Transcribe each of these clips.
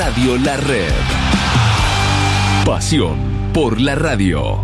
Radio La Red. Pasión por la radio.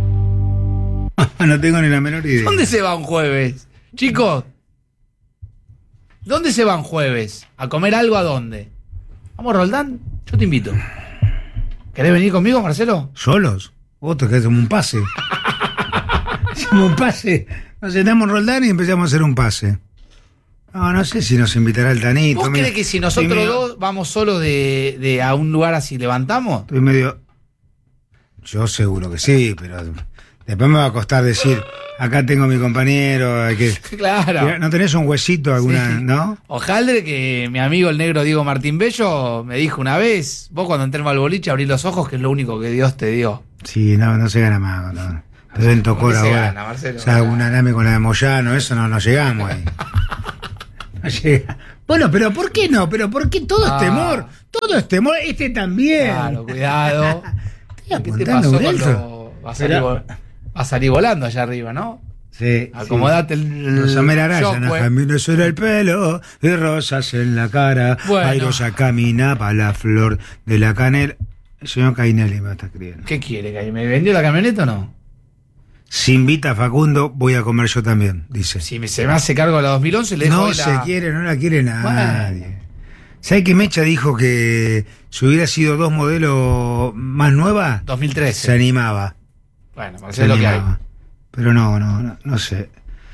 No tengo ni la menor idea. ¿Dónde se va un jueves? Chicos, ¿dónde se va un jueves? ¿A comer algo a dónde? ¿Vamos, Roldán? Yo te invito. ¿Querés venir conmigo, Marcelo? ¿Solos? Otro que hacemos un pase. Hacemos un pase. Nos sentamos en Roldán y empezamos a hacer un pase. No sé si nos invitará el Tanito. ¿Vos crees que si nosotros dos vamos solos de a un lugar así levantamos? Estoy medio... Yo seguro que sí, pero después me va a costar decir, acá tengo mi compañero, Claro. ¿No tenés un huesito alguna, sí. no? Ojalá que mi amigo el negro Diego Martín Bello me dijo una vez, vos cuando entremos al boliche abrís los ojos, que es lo único que Dios te dio. Sí, no se gana más. No. Pero en Tocora ahora. Gana, Marcelo, o sea, un aname con la de Moyano, eso no llegamos ahí. No llega. Bueno, pero ¿por qué no? ¿Pero por qué todo es temor? Todo es temor, este también. Claro, cuidado. ¿Qué te pasó cuando va a salir volando allá arriba, no? Sí. Acomodate el Rosa Araya, camino sobre el pelo, de rosas en la cara. Bueno. Airosa camina para la flor de la canela. El señor Cainelli me está escribiendo. ¿Qué quiere, Cainelli? ¿Me vendió la camioneta o no? Si invita a Facundo, voy a comer yo también, dice. Si se me hace cargo de la 2011, le dejo no la quiere nadie. Bueno. ¿Sabe que Mecha dijo que si hubiera sido dos modelos más nuevas, 2013 se animaba? Bueno, Marcelo, lo que hay. Pero no sé.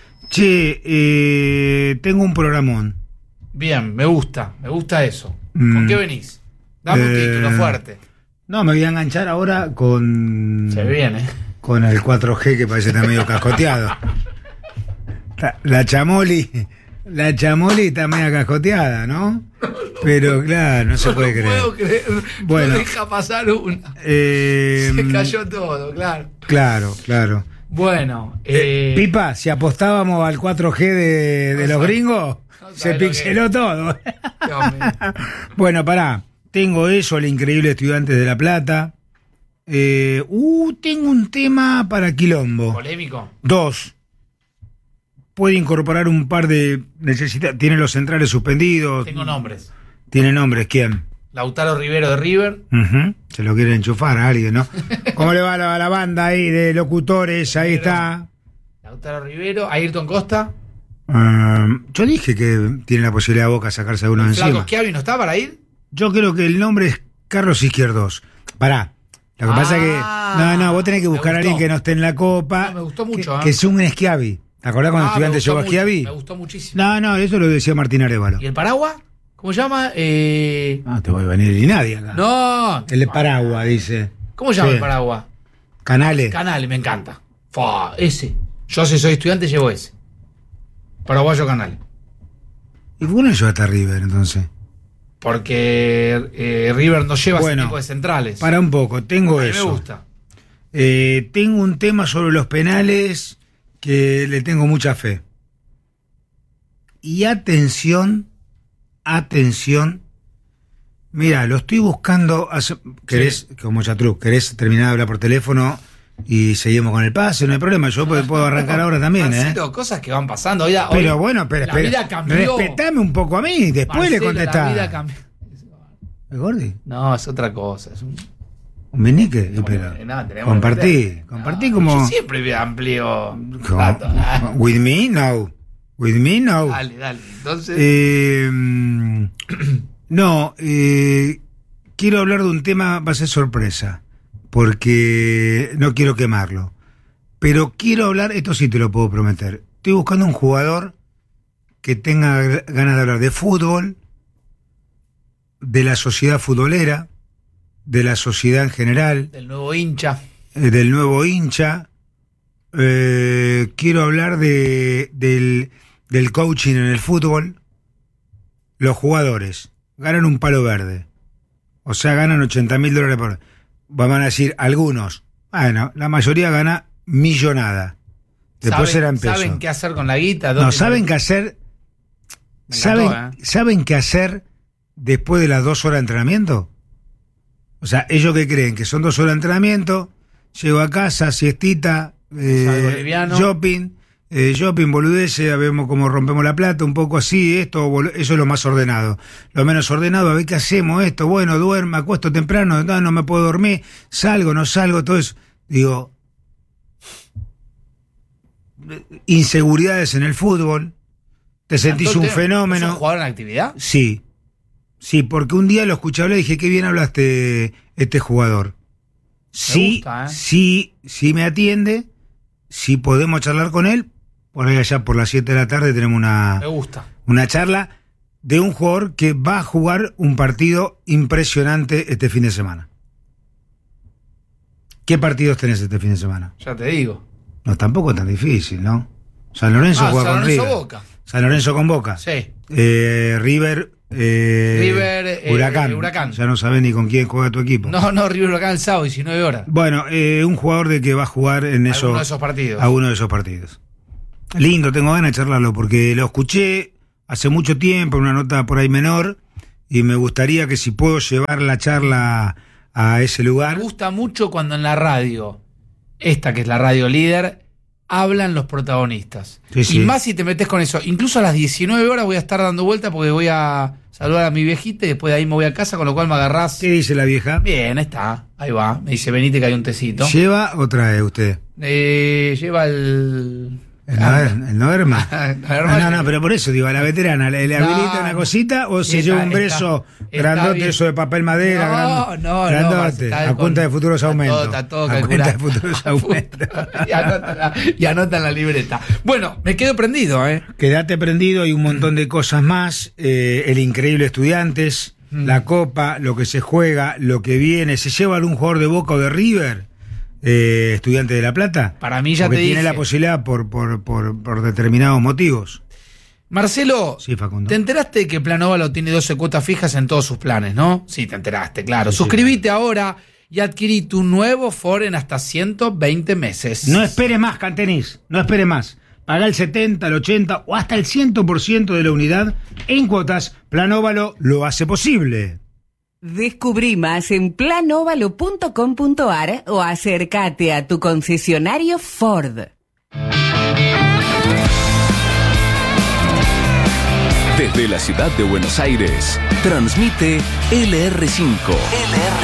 Che, tengo un programón. Bien, me gusta eso. ¿Con qué venís? Dame un título fuerte. No, me voy a enganchar ahora con... Se ve bien, con el 4G que parece estar medio cascoteado. La chamoli está media cascoteada, ¿no? Pero claro, no se puede creer. No puedo creer. Bueno, no deja pasar una. Se cayó todo, claro. Claro. Bueno. Pipa, si apostábamos al 4G de los gringos, se pixeló todo. Bueno, pará. Tengo eso, el increíble Estudiantes de La Plata. Tengo un tema para Quilombo. ¿Polémico? 2. Puede incorporar un par de necesidades. Tiene los centrales suspendidos. Tengo nombres. ¿Tiene nombres? ¿Quién? Lautaro Rivero de River. Se lo quiere enchufar a alguien, ¿no? ¿Cómo le va a la banda ahí de locutores? Ahí está. Lautaro Rivero. Ayrton Costa. Yo dije que tiene la posibilidad de Boca sacarse a uno encima. ¿Flaco Schiavi no está para ir? Yo creo que el nombre es Carlos Izquierdos. Pará. Lo que pasa es que... No, vos tenés que buscar a alguien que no esté en la Copa. No, me gustó mucho. Que sea un Schiavi. ¿Te acordás cuando Estudiantes llegó a Schiavi? Me gustó muchísimo. No, eso lo decía Martín Arévalo. ¿Y el Paraguas? ¿Cómo se llama? No te voy a venir ni nadie acá. No. El de Paraguas, dice. ¿Cómo se llama el Paraguas? Canales, me encanta. Ese. Yo si soy estudiante llevo ese. Paraguayo Canales. ¿Y por qué no llevaste a River entonces? Porque River no lleva ese tipo de centrales. Para un poco, tengo a mí eso. Me gusta. Tengo un tema sobre los penales que le tengo mucha fe. Y atención. Mira, lo estoy buscando. ¿Querés, como Chatruc, querés terminar de hablar por teléfono y seguimos con el pase? No hay problema, yo puedo arrancar ahora también, Marcelo, cosas que van pasando. Pero bueno, la vida cambió. Respetame un poco a mí, después Marcelo, le contestás. La vida cambió. ¿Es Gordi? No, es otra cosa. Es un meñique. Compartí como... Yo siempre amplio. With me, no. Dale. Entonces... quiero hablar de un tema, va a ser sorpresa, porque no quiero quemarlo. Pero quiero hablar, esto sí te lo puedo prometer. Estoy buscando un jugador que tenga ganas de hablar de fútbol, de la sociedad futbolera, de la sociedad en general. Del nuevo hincha. Quiero hablar del coaching en el fútbol. Los jugadores ganan un palo verde. O sea, ganan $80.000 por... Van a decir, algunos. Bueno, la mayoría gana millonada. Después serán pesos. ¿Saben qué hacer con la guita? No, saben qué hacer... ¿Saben qué hacer después de las 2 horas de entrenamiento? O sea, ellos que creen que son 2 horas de entrenamiento, llego a casa, siestita, shopping, shopping, boludeces, vemos cómo rompemos la plata, un poco así, eso es lo más ordenado. Lo menos ordenado, a ver qué hacemos, esto, bueno, duermo, acuesto temprano, no me puedo dormir, salgo, no salgo, todo eso. Digo, inseguridades en el fútbol, te sentís un fenómeno. ¿Sos jugador en actividad? Sí, porque un día lo escuché hablar y dije, qué bien habla este jugador. Sí, gusta, sí me atiende, sí podemos charlar con él. Por ahí allá por las 7 de la tarde tenemos Me gusta. una charla de un jugador que va a jugar un partido impresionante este fin de semana. ¿Qué partidos tenés este fin de semana? Ya te digo. No, tampoco es tan difícil, ¿no? San Lorenzo juega San con Lorenzo River. Boca. San Lorenzo con Boca. Sí. River, Huracán. Ya no sabés ni con quién juega tu equipo. No, River Huracán el sábado, 19 horas. Bueno, un jugador de que va a jugar en Alguno de esos partidos. a uno de esos partidos. Lindo, tengo ganas de charlarlo porque lo escuché hace mucho tiempo en una nota por ahí menor y me gustaría que si puedo llevar la charla a ese lugar. Me gusta mucho cuando en la radio, esta que es la radio líder, hablan los protagonistas. Sí. Y más si te metes con eso. Incluso a las 19 horas voy a estar dando vuelta porque voy a saludar a mi viejita y después de ahí me voy a casa, con lo cual me agarrás. ¿Qué dice la vieja? Bien, está. Ahí va. Me dice, venite que hay un tecito. ¿Lleva o trae usted? Lleva el... ¿El Noerma? No, pero por eso digo, a la veterana, ¿le habilita una cosita o se lleva un brezo grandote, bien. eso de papel madera? Grandote, a cuenta de futuros aumentos. Está todo a calculado. cuenta de futuros aumentos. y anota en la libreta. Bueno, me quedo prendido, Quedate prendido, hay un montón de cosas más. El increíble Estudiantes, la Copa, lo que se juega, lo que viene. ¿Se lleva algún jugador de Boca o de River? Estudiante de La Plata. Para mí ya porque te tiene dije. la posibilidad por determinados motivos. Marcelo, Sí, Facundo. ¿te enteraste que Planóvalo tiene 12 cuotas fijas en todos sus planes, no? Sí, te enteraste, claro. Sí, Suscríbete ahora y adquirí tu nuevo Ford en hasta 120 meses. No esperes más, Cantenis, no esperes más. Paga el 70, el 80 o hasta el 100% de la unidad en cuotas. Planóvalo lo hace posible. Descubrí más en planovalo.com.ar o acércate a tu concesionario Ford. Desde la ciudad de Buenos Aires, transmite LR5.